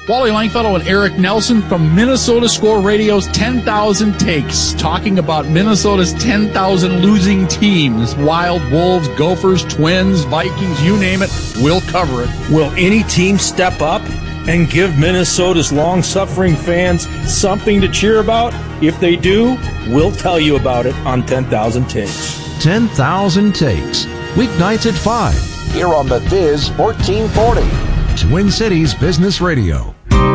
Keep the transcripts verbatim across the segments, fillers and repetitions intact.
Wally Langfellow and Eric Nelson from Minnesota Score Radio's ten thousand Takes, talking about Minnesota's ten thousand losing teams. Wild, Wolves, Gophers, Twins, Vikings, you name it, we'll cover it. Will any team step up and give Minnesota's long-suffering fans something to cheer about? If they do, we'll tell you about it on ten thousand Takes. ten thousand Takes, weeknights at five. Here on the Biz fourteen forty. Twin Cities Business Radio.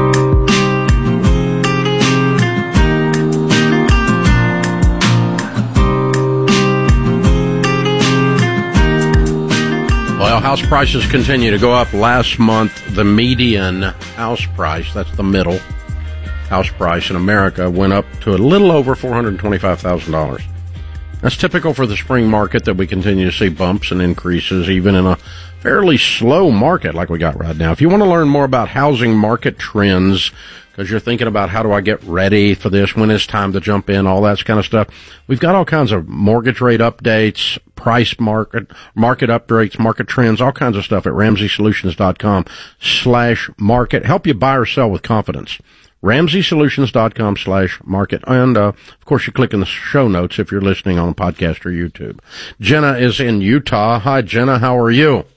Well, house prices continue to go up. Last month, the median house price, that's the middle house price in America, went up to a little over four hundred twenty-five thousand dollars. That's typical for the spring market, that we continue to see bumps and increases, even in a fairly slow market like we got right now. If you want to learn more about housing market trends, because you're thinking about how do I get ready for this, when it's time to jump in, all that kind of stuff, we've got all kinds of mortgage rate updates, price market, market updates, market trends, all kinds of stuff at ramsey solutions dot com slash market. Help you buy or sell with confidence. ramsey solutions dot com slash market. And, uh, of course, you click in the show notes if you're listening on podcast or YouTube. Jenna is in Utah. Hi, Jenna. How are you?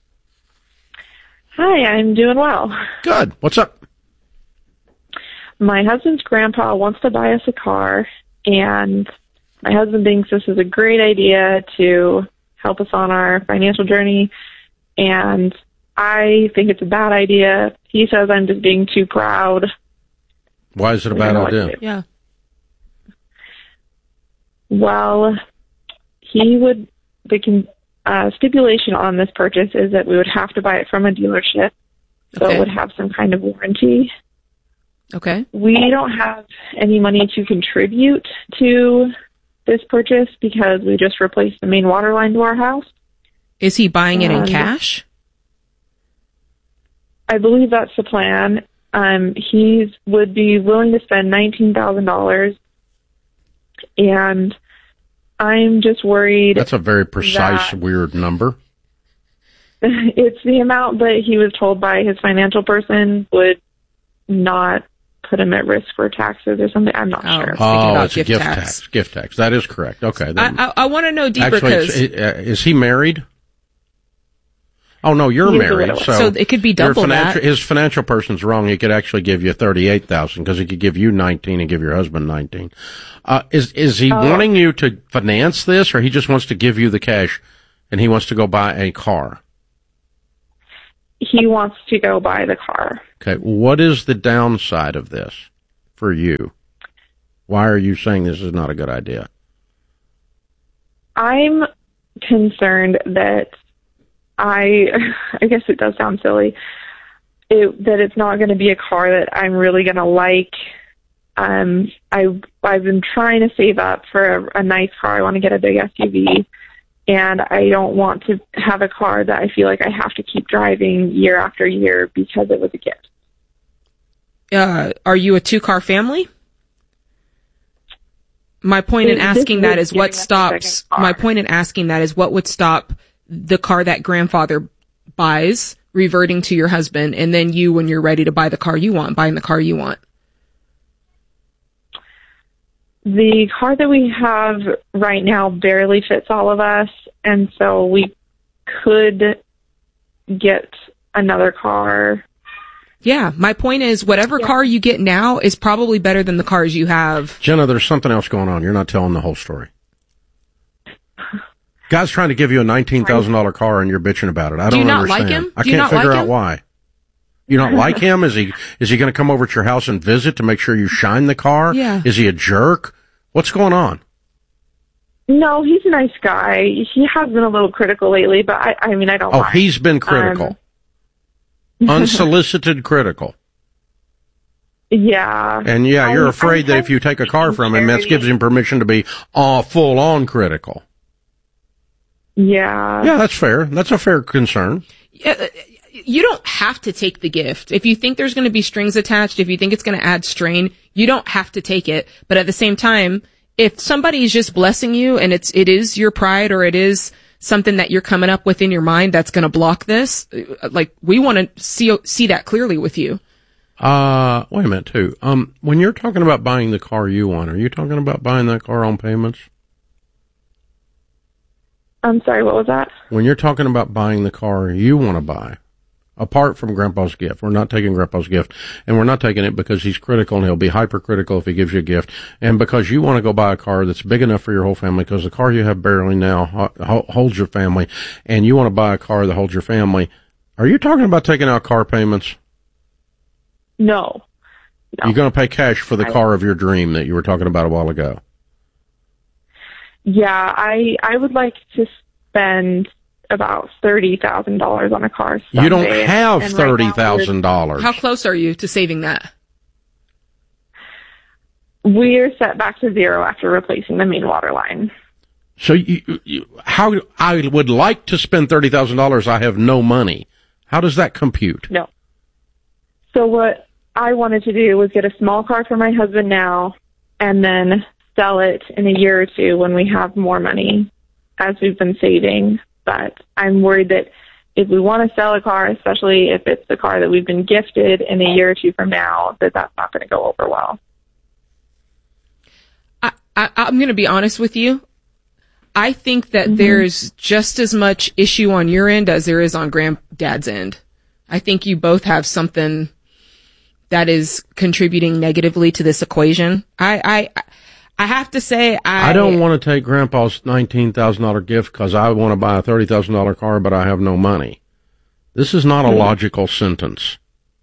Hi, I'm doing well. Good. What's up? My husband's grandpa wants to buy us a car, and my husband thinks this is a great idea to help us on our financial journey, and I think it's a bad idea. He says I'm just being too proud. Why is it a bad idea? Yeah. Well, he would, the con, uh, stipulation on this purchase is that we would have to buy it from a dealership, so Okay. it would have some kind of warranty. Okay. We don't have any money to contribute to this purchase because we just replaced the main water line to our house. Is he buying it in Um, cash? I believe that's the plan. Um, he would be willing to spend nineteen thousand dollars, and I'm just worried. That's a very precise, that weird number. it's the amount that he was told by his financial person would not put him at risk for taxes or something. I'm not Oh. sure. Oh, about it's gift a gift tax. tax. Gift tax. That is correct. Okay. Then, I, I, I want to know deeper actually, because it's- uh, is he married? Oh, no, you're He is a married. widower. So, So it could be your double financial, that. His financial person's wrong. He could actually give you thirty-eight thousand dollars because he could give you nineteen and give your husband nineteen. Uh, is, is he Oh. wanting you to finance this, or he just wants to give you the cash and he wants to go buy a car? He wants to go buy the car. Okay. What is the downside of this for you? Why are you saying this is not a good idea? I'm concerned that I, I guess it does sound silly, it, that it's not going to be a car that I'm really going to like. Um, I, I've been trying to save up for a, a nice car. I want to get a big S U V, and I don't want to have a car that I feel like I have to keep driving year after year because it was a gift. uh, are you a two-car family? My point in This asking is that is what giving us a stops, second car. my point in asking that is what would stop the car that grandfather buys reverting to your husband, and then you, when you're ready to buy the car you want, buying the car you want. The car that we have right now barely fits all of us, and so we could get another car. Yeah, my point is whatever Yeah. car you get now is probably better than the cars you have. Jenna, there's something else going on. You're not telling the whole story. Guy's trying to give you a nineteen thousand dollars car and you're bitching about it. I Do don't you not understand. like him? I Do you can't not figure like out him? why. You don't like him? Is he is he going to come over to your house and visit to make sure you shine the car? Yeah. Is he a jerk? What's going on? No, he's a nice guy. He has been a little critical lately, but I, I mean, I don't Oh, mind. he's been critical. Um, Unsolicited critical. Yeah. And yeah, you're I'm- afraid I'm that if you take a car from him, that very- gives him permission to be uh, full on critical. Yeah. Yeah, that's fair. That's a fair concern. Uh, You don't have to take the gift. If you think there's going to be strings attached, if you think it's going to add strain, you don't have to take it. But at the same time, if somebody is just blessing you and it's, it is your pride or it is something that you're coming up with in your mind that's going to block this, like we want to see, see that clearly with you. Uh, wait a minute, too. Um, when you're talking about buying the car you want, are you talking about buying that car on payments? I'm sorry, what was that? When you're talking about buying the car you want to buy, apart from Grandpa's gift, we're not taking Grandpa's gift, and we're not taking it because he's critical and he'll be hypercritical if he gives you a gift, and because you want to go buy a car that's big enough for your whole family, because the car you have barely now ho- holds your family, and you want to buy a car that holds your family. Are you talking about taking out car payments? No. no. You're going to pay cash for the I, car of your dream that you were talking about a while ago. Yeah, I I would like to spend about thirty thousand dollars on a car someday. You don't have and thirty thousand dollars. How close are you to saving that? We're set back to zero after replacing the main water line. So you, you, how I would like to spend thirty thousand dollars, I have no money. How does that compute? No. So what I wanted to do was get a small car for my husband now and then sell it in a year or two when we have more money, as we've been saving. But I'm worried that if we want to sell a car, especially if it's the car that we've been gifted in a year or two from now, that that's not going to go over well. I, I, I'm going to be honest with you. I think that mm-hmm. there's just as much issue on your end as there is on Granddad's end. I think you both have something that is contributing negatively to this equation. I, I, I have to say, I... I don't want to take Grandpa's nineteen thousand dollars gift because I want to buy a thirty thousand dollars car, but I have no money. This is not a logical sentence.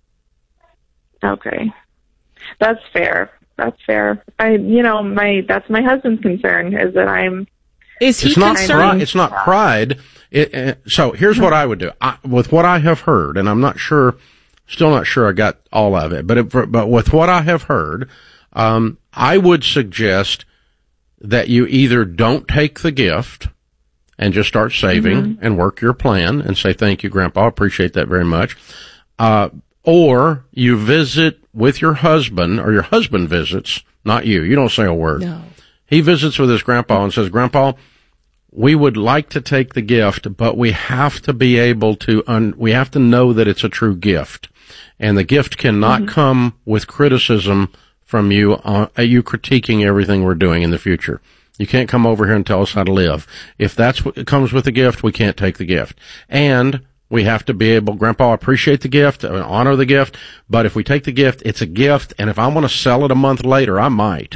Okay. That's fair. That's fair. I, you know, my, that's my husband's concern, is that I'm... Is he it's not concerned? Pride, it's not pride. It, uh, so here's what I would do. I, with what I have heard, and I'm not sure, still not sure I got all of it, but it, but with what I have heard, um, I would suggest that you either don't take the gift and just start saving mm-hmm. and work your plan and say, thank you, Grandpa, I appreciate that very much. Uh, or you visit with your husband, or your husband visits, not you. You don't say a word. No. He visits with his grandpa and says, Grandpa, we would like to take the gift, but we have to be able to, un- we have to know that it's a true gift. And the gift cannot mm-hmm. come with criticism from you, uh, you critiquing everything we're doing in the future. You can't come over here and tell us how to live. If that's what comes with the gift, we can't take the gift. And we have to be able, Grandpa, I appreciate the gift, I honor the gift, but if we take the gift, it's a gift, and if I want to sell it a month later, I might.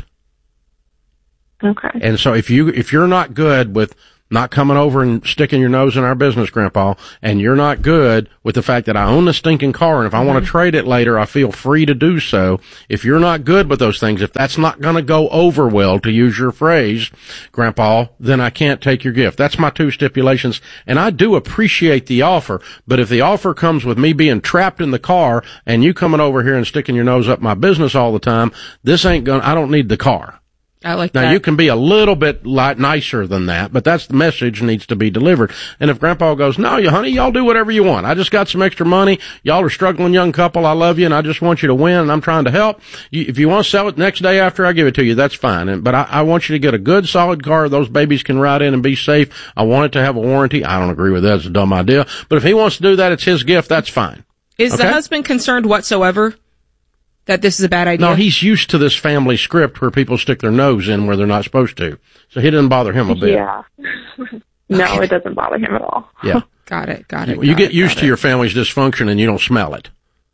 Okay. And so if you, if you're not good with not coming over and sticking your nose in our business, Grandpa, and you're not good with the fact that I own the stinking car, and if I mm-hmm. want to trade it later, I feel free to do so. If you're not good with those things, if that's not going to go over well, to use your phrase, Grandpa, then I can't take your gift. That's my two stipulations. And I do appreciate the offer, but if the offer comes with me being trapped in the car and you coming over here and sticking your nose up my business all the time, this ain't going to, I don't need the car. I like now, that. you can be a little bit light, nicer than that, but that's the message needs to be delivered. And if Grandpa goes, no, you honey, y'all do whatever you want. I just got some extra money. Y'all are a struggling young couple. I love you, and I just want you to win, and I'm trying to help. You, if you want to sell it next day after I give it to you, that's fine. And, but I, I want you to get a good, solid car those babies can ride in and be safe. I want it to have a warranty. I don't agree with that. It's a dumb idea. But if he wants to do that, it's his gift. That's fine. Is okay? the husband concerned whatsoever that this is a bad idea? No, he's used to this family script where people stick their nose in where they're not supposed to. So he doesn't bother him a bit. Yeah. No, okay. It doesn't bother him at all. Yeah. Got it, got it. You, you got get it, used to it. your family's dysfunction and you don't smell it.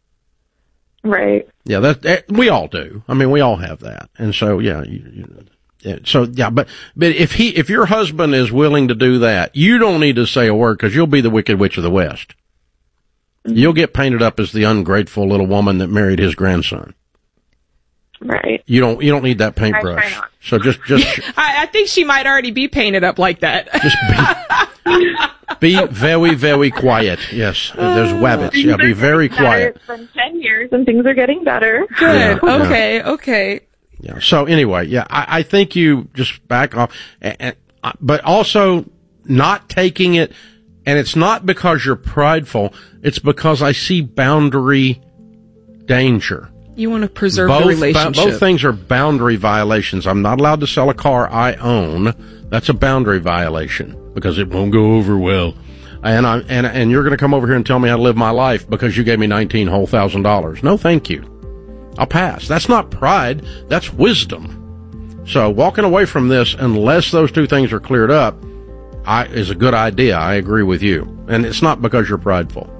Right. Yeah, that, that we all do. I mean, we all have that. And so, yeah, you, you, yeah so yeah, but but if he if your husband is willing to do that, you don't need to say a word because you'll be the Wicked Witch of the West. Mm-hmm. You'll get painted up as the ungrateful little woman that married his grandson. Right. You don't. You don't need that paintbrush. So just, just. I, I think she might already be painted up like that. Just be, be very, very quiet. Yes, there's wabbits. Yeah, be very quiet. It's been ten years and things are getting better. Good. Yeah, okay. yeah. Okay. Yeah. So anyway, yeah, I, I think you just back off, and, and, but also not taking it, and it's not because you're prideful. It's because I see boundary danger. You want to preserve both, the relationship. Both things are boundary violations. I'm not allowed to sell a car I own. That's a boundary violation because it won't go over well. and I and and you're going to come over here and tell me how to live my life because you gave me nineteen whole thousand dollars. No, thank you. I'll pass. That's not pride. That's wisdom. So walking away from this, unless those two things are cleared up, I, is a good idea. I agree with you. And it's not because you're prideful.